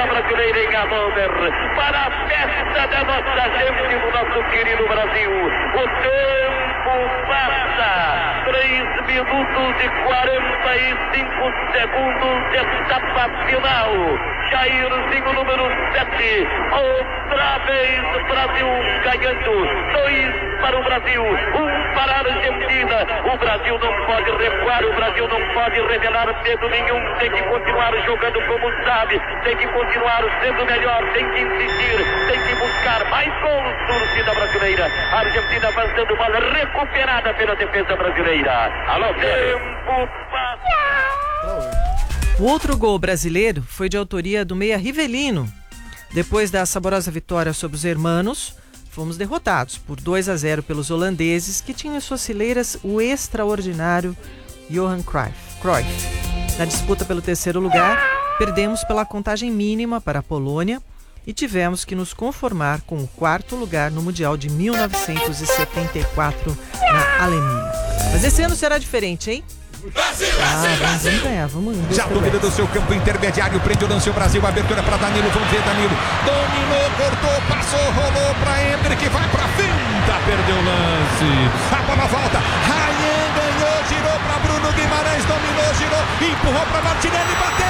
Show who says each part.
Speaker 1: defesa brasileira em Hannover, para a festa da nossa gente, do nosso querido Brasil. O tempo passa, 3 minutos e 45 segundos, etapa final. Jairzinho número 7, outra vez Brasil ganhando, 2 para o Brasil, 1 para a Argentina. O Brasil não pode recuar, o Brasil não pode revelar medo nenhum, tem que continuar jogando como sabe, tem que continuar sendo melhor, tem que insistir, tem que buscar mais gols, torcida brasileira. A Argentina avançando, bola recuperada pela defesa brasileira. Alô, tempo passa.
Speaker 2: O outro gol brasileiro foi de autoria do meia Rivelino. Depois da saborosa vitória sobre os hermanos, fomos derrotados por 2-0 pelos holandeses, que tinham em suas fileiras o extraordinário Johan Cruyff. Na disputa pelo terceiro lugar, perdemos pela contagem mínima para a Polônia e tivemos que nos conformar com o 4º lugar no Mundial de 1974 na Alemanha. Mas esse ano será diferente, hein? Vamos ganhar, vamos.
Speaker 3: Já domina do seu campo intermediário, prende o lance o Brasil, abertura para Danilo, vamos ver Danilo, dominou, cortou, passou, rolou para Hendrick, vai para finta, perdeu o lance, a bola volta, Ryan ganhou, girou para Bruno Guimarães, dominou, girou, empurrou para Martinelli, bateu!